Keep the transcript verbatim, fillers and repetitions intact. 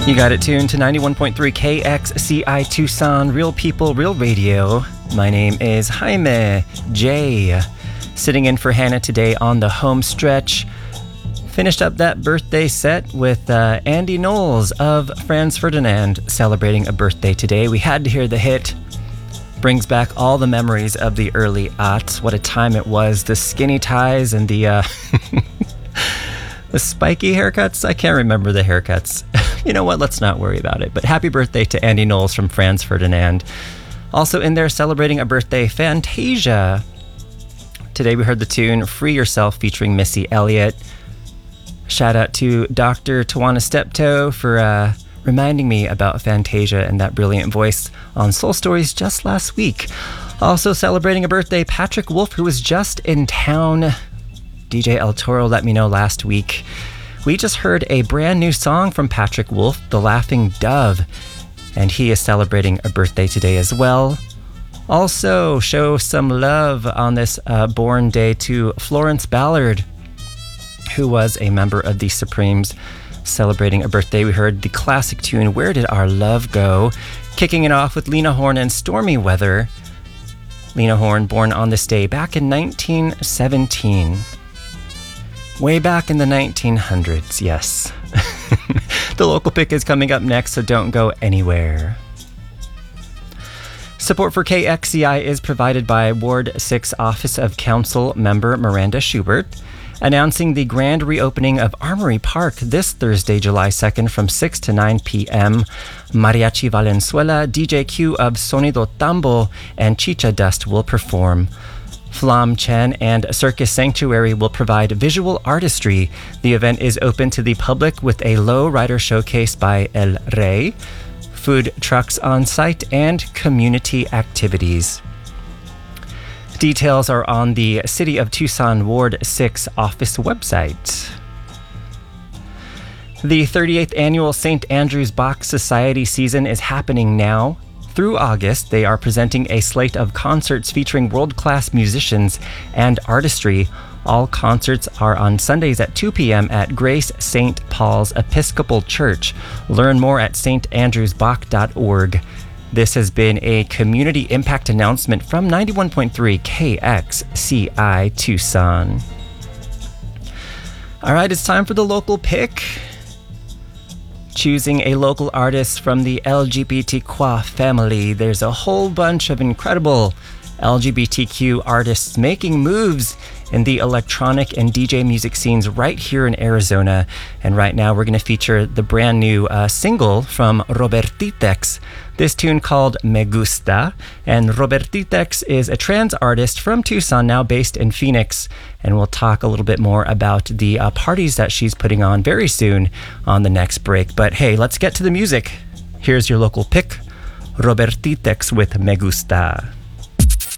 You got it tuned to ninety-one point three K X C I Tucson, Real People, Real Radio. My name is Jaime J. Sitting in for Hannah today on the home stretch. Finished up that birthday set with uh, Andy Knowles of Franz Ferdinand celebrating a birthday today. We had to hear the hit. Brings back all the memories of the early aughts. What a time it was. The skinny ties and the uh, the spiky haircuts. I can't remember the haircuts. You know what? Let's not worry about it. But happy birthday to Andy Knowles from Franz Ferdinand. Also in there celebrating a birthday, Fantasia. Today we heard the tune Free Yourself featuring Missy Elliott. Shout out to Doctor Tawana Steptoe for uh, reminding me about Fantasia and that brilliant voice on Soul Stories just last week. Also celebrating a birthday, Patrick Wolf, who was just in town. D J El Toro let me know last week. We just heard a brand new song from Patrick Wolf, The Laughing Dove, and he is celebrating a birthday today as well. Also, show some love on this uh, born day to Florence Ballard, who was a member of the Supremes, celebrating a birthday. We heard the classic tune, Where Did Our Love Go? Kicking it off with Lena Horne and Stormy Weather. Lena Horne, born on this day back in nineteen seventeen. Way back in the nineteen hundreds, yes. The local pick is coming up next, so don't go anywhere. Support for K X C I is provided by Ward six Office of Council member Miranda Schubert, announcing the grand reopening of Armory Park this Thursday, July second from six to nine p.m. Mariachi Valenzuela, D J Q of Sonido Tambo, and Chicha Dust will perform. Flam Chen and Circus Sanctuary will provide visual artistry. The event is open to the public with a low rider showcase by El Rey, food trucks on site, and community activities. Details are on the City of Tucson Ward six office website. The thirty-eighth annual Saint Andrew's Bach Society season is happening now. Through August, they are presenting a slate of concerts featuring world-class musicians and artistry. All concerts are on Sundays at two p.m. at Grace Saint Paul's Episcopal Church. Learn more at s t andrews bach dot org. This has been a community impact announcement from ninety-one point three K X C I Tucson. All right, it's time for the local pick. Choosing a local artist from the L G B T Q family. There's a whole bunch of incredible L G B T Q artists making moves in the electronic and D J music scenes right here in Arizona. And right now we're going to feature the brand new uh, single from Robertitex. This tune called Me Gusta. And Robertitex is a trans artist from Tucson, now based in Phoenix. And we'll talk a little bit more about the uh, parties that she's putting on very soon on the next break. But hey, let's get to the music. Here's your local pick, Robertitex with Me Gusta.